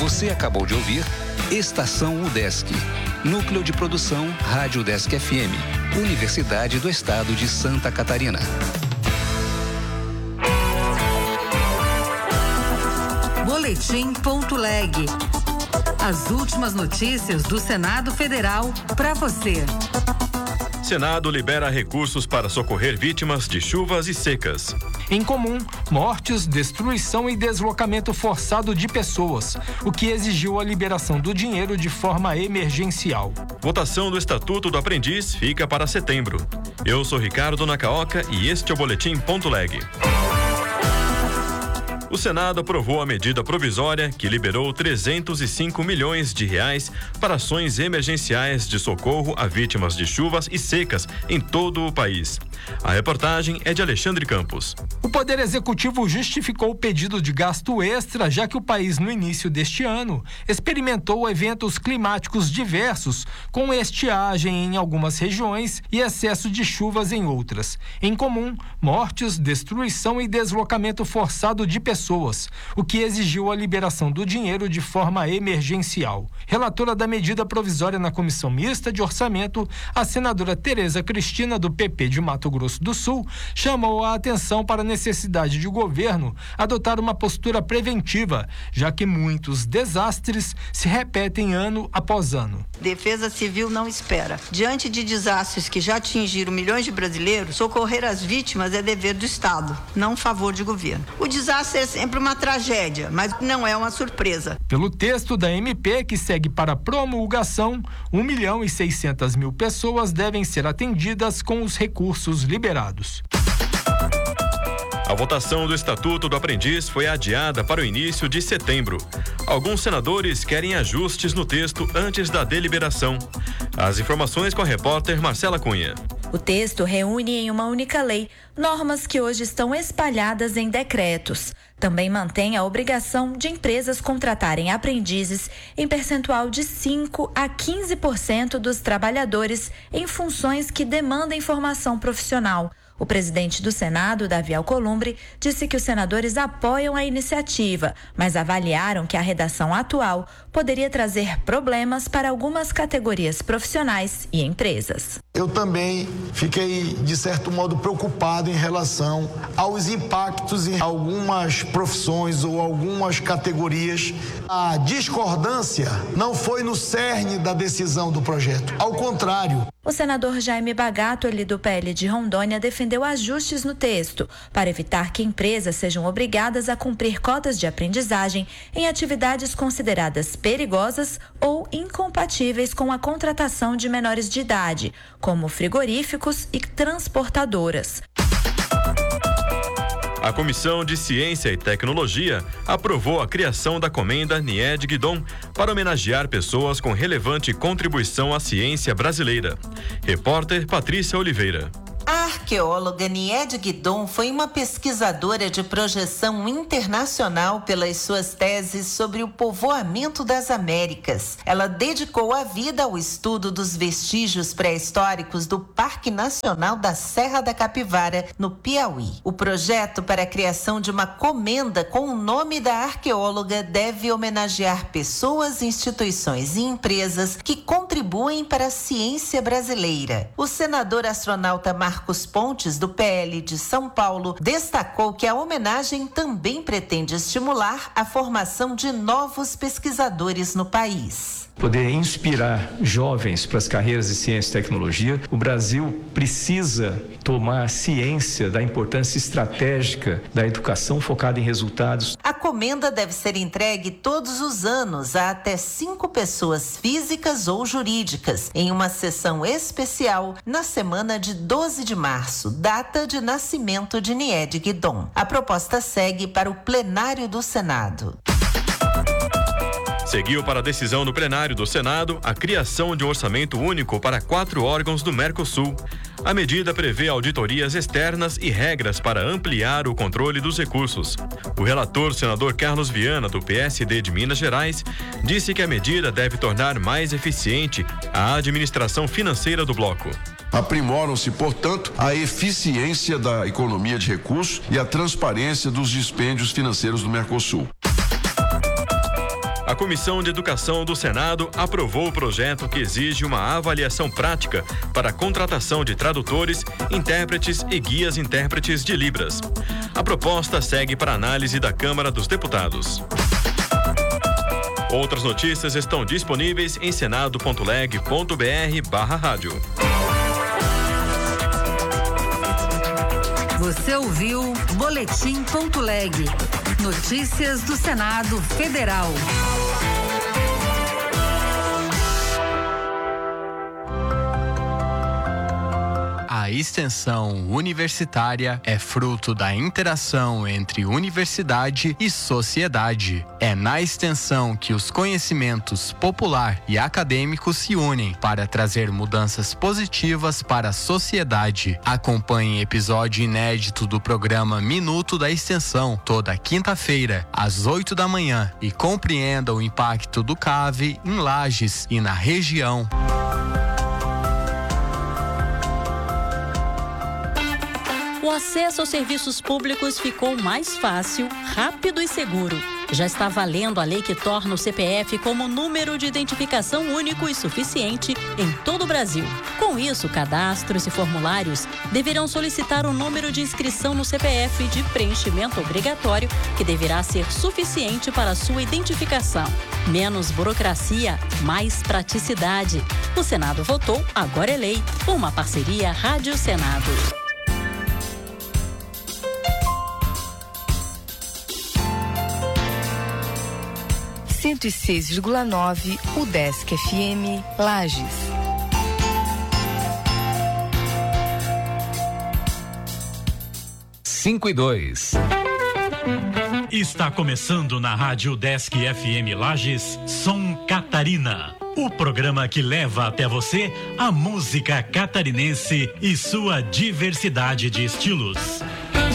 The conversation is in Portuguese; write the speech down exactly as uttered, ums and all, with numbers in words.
Você acabou de ouvir Estação UDESC, Núcleo de Produção Rádio UDESC F M, Universidade do Estado de Santa Catarina. Boletim ponto leg. As últimas notícias do Senado Federal para você. Senado libera recursos para socorrer vítimas de chuvas e secas. Em comum, mortes, destruição e deslocamento forçado de pessoas, o que exigiu a liberação do dinheiro de forma emergencial. Votação do Estatuto do Aprendiz fica para setembro. Eu sou Ricardo Nacaoca e este é o Boletim ponto leg. O Senado aprovou a medida provisória que liberou trezentos e cinco milhões de reais para ações emergenciais de socorro a vítimas de chuvas e secas em todo o país. A reportagem é de Alexandre Campos. O Poder Executivo justificou o pedido de gasto extra, já que o país, no início deste ano, experimentou eventos climáticos diversos, com estiagem em algumas regiões e excesso de chuvas em outras. Em comum, mortes, destruição e deslocamento forçado de pessoas, o que exigiu a liberação do dinheiro de forma emergencial. Relatora da medida provisória na Comissão Mista de Orçamento, a senadora Tereza Cristina, do P P de Mato Grosso do Sul, chamou a atenção para a necessidade de o governo adotar uma postura preventiva, já que muitos desastres se repetem ano após ano. Defesa Civil não espera. Diante de desastres que já atingiram milhões de brasileiros, socorrer as vítimas é dever do Estado, não favor de governo. O desastre é sempre uma tragédia, mas não é uma surpresa. Pelo texto da M P, que segue para promulgação, um milhão e seiscentas mil pessoas devem ser atendidas com os recursos liberados. A votação do Estatuto do Aprendiz foi adiada para o início de setembro. Alguns senadores querem ajustes no texto antes da deliberação. As informações com a repórter Marcela Cunha. O texto reúne em uma única lei normas que hoje estão espalhadas em decretos. Também mantém a obrigação de empresas contratarem aprendizes em percentual de cinco a quinze por cento dos trabalhadores em funções que demandem formação profissional. O presidente do Senado, Davi Alcolumbre, disse que os senadores apoiam a iniciativa, mas avaliaram que a redação atual poderia trazer problemas para algumas categorias profissionais e empresas. Eu também fiquei, de certo modo, preocupado em relação aos impactos em algumas profissões ou algumas categorias. A discordância não foi no cerne da decisão do projeto, ao contrário. O senador Jaime Bagato, ele do P L de Rondônia, defendeu ajustes no texto para evitar que empresas sejam obrigadas a cumprir cotas de aprendizagem em atividades consideradas perigosas ou incompatíveis com a contratação de menores de idade, como frigoríficos e transportadoras. A Comissão de Ciência e Tecnologia aprovou a criação da Comenda Nied Guidon para homenagear pessoas com relevante contribuição à ciência brasileira. Repórter Patrícia Oliveira. A arqueóloga Nied Guidon foi uma pesquisadora de projeção internacional pelas suas teses sobre o povoamento das Américas. Ela dedicou a vida ao estudo dos vestígios pré-históricos do Parque Nacional da Serra da Capivara, no Piauí. O projeto para a criação de uma comenda com o nome da arqueóloga deve homenagear pessoas, instituições e empresas que contribuem para a ciência brasileira. O senador astronauta Marcos Pontes, do P L de São Paulo, destacou que a homenagem também pretende estimular a formação de novos pesquisadores no país. Poder inspirar jovens para as carreiras de ciência e tecnologia, o Brasil precisa tomar ciência da importância estratégica da educação focada em resultados. A comenda deve ser entregue todos os anos a até cinco pessoas físicas ou jurídicas, em uma sessão especial na semana de doze de março, data de nascimento de Nied Guidon. A proposta segue para o plenário do Senado. Seguiu para a decisão do plenário do Senado a criação de um orçamento único para quatro órgãos do Mercosul. A medida prevê auditorias externas e regras para ampliar o controle dos recursos. O relator, senador Carlos Viana, do P S D de Minas Gerais, disse que a medida deve tornar mais eficiente a administração financeira do bloco. Aprimoram-se, portanto, a eficiência da economia de recursos e a transparência dos dispêndios financeiros do Mercosul. A Comissão de Educação do Senado aprovou o projeto que exige uma avaliação prática para a contratação de tradutores, intérpretes e guias intérpretes de Libras. A proposta segue para análise da Câmara dos Deputados. Outras notícias estão disponíveis em senado ponto leg ponto br barra rádio. Você ouviu Boletim ponto leg. Notícias do Senado Federal. A extensão universitária é fruto da interação entre universidade e sociedade. É na extensão que os conhecimentos popular e acadêmicos se unem para trazer mudanças positivas para a sociedade. Acompanhe episódio inédito do programa Minuto da Extensão, toda quinta-feira, às oito da manhã, e compreenda o impacto do C A V em Lages e na região. O acesso aos serviços públicos ficou mais fácil, rápido e seguro. Já está valendo a lei que torna o C P F como número de identificação único e suficiente em todo o Brasil. Com isso, cadastros e formulários deverão solicitar o número de inscrição no C P F de preenchimento obrigatório, que deverá ser suficiente para a sua identificação. Menos burocracia, mais praticidade. O Senado votou, agora é lei. Uma parceria Rádio Senado. cento e seis vírgula nove, UDESC F M, Lages. cinco e dois. Está começando na Rádio UDESC F M Lages, Som Catarina. O programa que leva até você a música catarinense e sua diversidade de estilos.